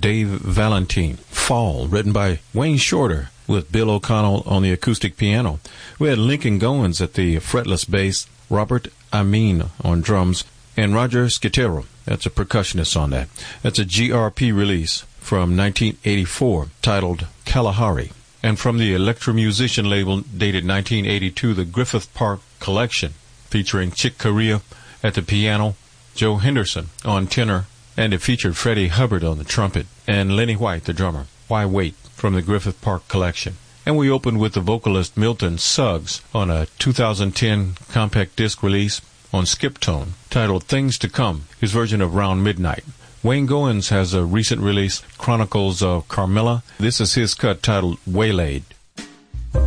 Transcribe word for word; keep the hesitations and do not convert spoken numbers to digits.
Dave Valentine. Fall, written by Wayne Shorter, with Bill O'Connell on the acoustic piano. We had Lincoln Goins at the fretless bass, Robert Amin on drums, and Roger Scatero. That's a percussionist on that. That's a G R P release from nineteen eighty-four titled Kalahari. And from the Electromusician label dated nineteen eighty-two, the Griffith Park Collection, featuring Chick Corea at the piano, Joe Henderson on tenor, and it featured Freddie Hubbard on the trumpet, and Lenny White, the drummer. Why Wait, from the Griffith Park Collection. And we opened with the vocalist Milton Suggs on a two thousand ten compact disc release on Skiptone, titled Things to Come, his version of Round Midnight. Wayne Goins has a recent release, Chronicles of Carmilla. This is his cut titled Waylaid.